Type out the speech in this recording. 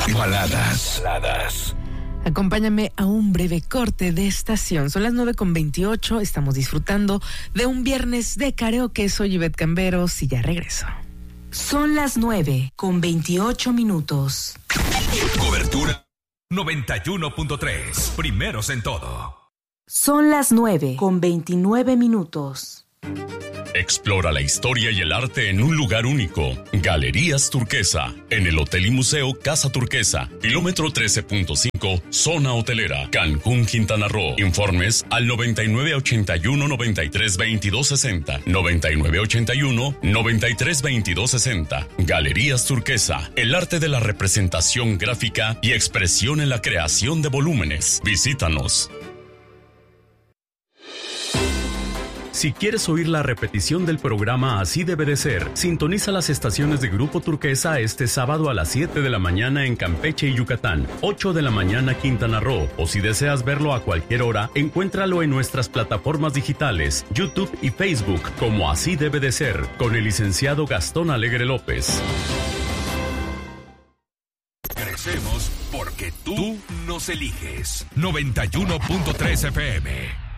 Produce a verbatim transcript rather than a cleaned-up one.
Baladas. Baladas. Acompáñame a un breve corte de estación. Son las nueve con veintiocho. Estamos disfrutando de un viernes de karaoke. Soy Ivette Camberos y ya regreso. Son las nueve con veintiocho minutos. Cobertura noventa y uno punto tres. Primeros en todo. Son las nueve con veintinueve minutos. Explora la historia y el arte en un lugar único. Galerías Turquesa, en el Hotel y Museo Casa Turquesa, kilómetro trece punto cinco, zona hotelera, Cancún, Quintana Roo. Informes al noventa y nueve ochenta y uno noventa y tres veintidós sesenta, noventa y nueve ochenta y uno noventa y tres veintidós sesenta. Galerías Turquesa, el arte de la representación gráfica y expresión en la creación de volúmenes. Visítanos. Si quieres oír la repetición del programa Así Debe de Ser, sintoniza las estaciones de Grupo Turquesa este sábado a las siete de la mañana en Campeche y Yucatán, ocho de la mañana Quintana Roo, o si deseas verlo a cualquier hora, encuéntralo en nuestras plataformas digitales, YouTube y Facebook, como Así Debe de Ser, con el licenciado Gastón Alegre López. Crecemos porque tú nos eliges. noventa y uno punto tres F M.